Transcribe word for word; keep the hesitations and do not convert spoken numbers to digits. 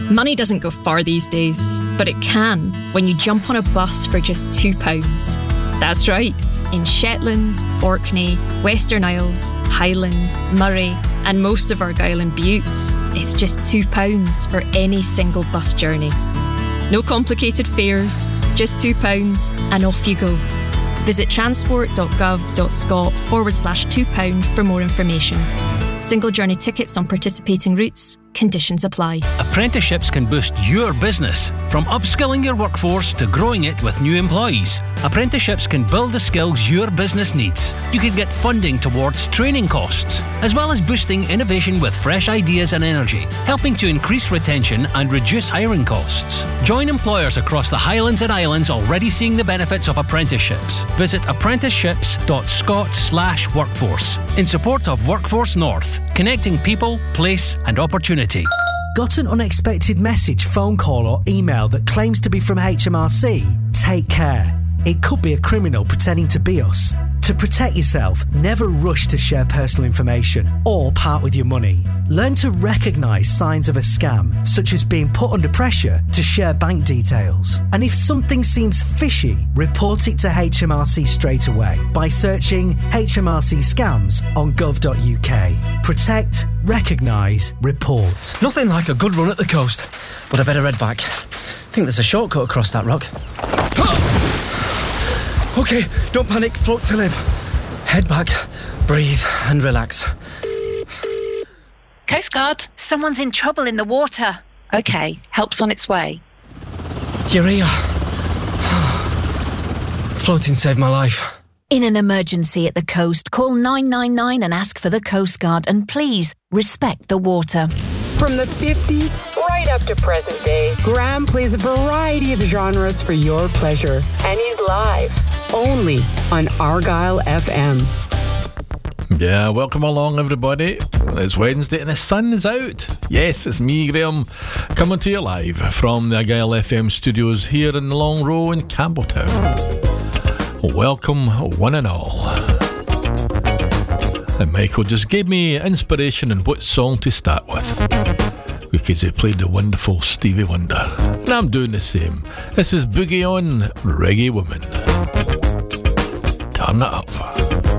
Money doesn't go far these days, but it can when you jump on a bus for just two pounds. That's right. In Shetland, Orkney, Western Isles, Highland, Murray, and most of Argyll and Bute, it's just two pounds for any single bus journey. No complicated fares, just two pounds, and off you go. Visit transport.gov.scot forward slash two pound for more information. Single journey tickets on participating routes. Conditions apply. Apprenticeships can boost your business, from upskilling your workforce to growing it with new employees. Apprenticeships can build the skills your business needs. You can get funding towards training costs, as well as boosting innovation with fresh ideas and energy, helping to increase retention and reduce hiring costs. Join employers across the Highlands and Islands already seeing the benefits of apprenticeships. Visit apprenticeships.scot slash workforce in support of Workforce North, connecting people, place and opportunity. Got an unexpected message, phone call or email that claims to be from H M R C? Take care. It could be a criminal pretending to be us. To protect yourself, never rush to share personal information or part with your money. Learn to recognise signs of a scam, such as being put under pressure to share bank details. And if something seems fishy, report it to H M R C straight away by searching H M R C scams on gov dot U K. Protect, recognise, report. Nothing like a good run at the coast, but I better head back. I think there's a shortcut across that rock. OK, don't panic, float to live. Head back, breathe and relax. Coast Guard. Someone's in trouble in the water. OK, help's on its way. You're here. Floating saved my life. In an emergency at the coast, call nine nine nine and ask for the Coast Guard, and please respect the water. From the fifties right up to present day, Graham plays a variety of genres for your pleasure. And he's live, only on Argyll F M. Yeah, welcome along everybody. It's Wednesday and the sun is out. Yes, it's me, Graham, coming to you live from the Argyll F M studios here in the Long Row in Campbelltown. Welcome one and all. And Michael just gave me inspiration on what song to start with, because he played the wonderful Stevie Wonder, and I'm doing the same. This is Boogie On, Reggae Woman. Turn it up.